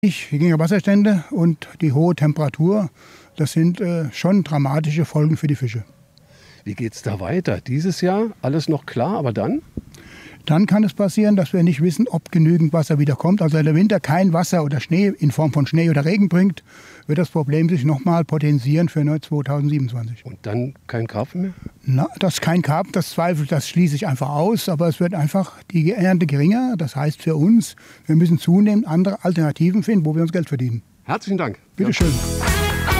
Die geringe Wasserstände und die hohe Temperatur, das sind schon dramatische Folgen für die Fische. Wie geht es da weiter? Dieses Jahr alles noch klar, aber dann? Dann kann es passieren, dass wir nicht wissen, ob genügend Wasser wieder kommt. Also wenn der Winter kein Wasser oder Schnee in Form von Schnee oder Regen bringt, wird das Problem sich nochmal potenzieren für 2027. Und dann kein Karpfen mehr? Na, das ist kein Karpfen, das schließe ich einfach aus. Aber es wird einfach die Ernte geringer. Das heißt für uns, wir müssen zunehmend andere Alternativen finden, wo wir uns Geld verdienen. Herzlichen Dank. Bitte schön.